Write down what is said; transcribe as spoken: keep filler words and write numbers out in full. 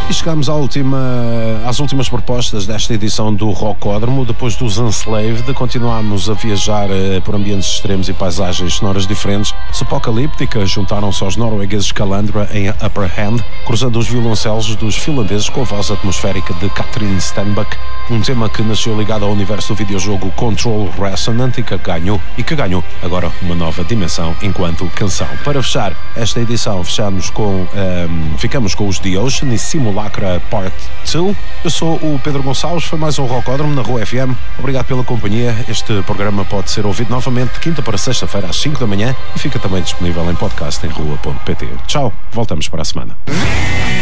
E chegamos à última, às últimas propostas desta edição do Rockódromo. Depois dos Enslaved, continuámos a viajar uh, por ambientes extremos e paisagens sonoras diferentes. Apocalíptica juntaram-se aos noruegueses Calandra em Upper Hand, cruzando os violoncelos dos finlandeses com a voz atmosférica de Katrin Stenbäck, um tema que nasceu ligado ao universo do videojogo Control Resonant e que ganhou, e que ganhou agora uma nova dimensão enquanto canção. Para fechar esta edição, fechamos com, um, ficamos com os The Ocean e Simulacra Part dois. Eu sou o Pedro Gonçalves, foi mais um Rockódromo na Rua F M. Obrigado pela companhia. Este programa pode ser ouvido novamente de quinta para sexta-feira às cinco da manhã e fica também disponível em podcast em rua ponto pt. Tchau, voltamos para a semana.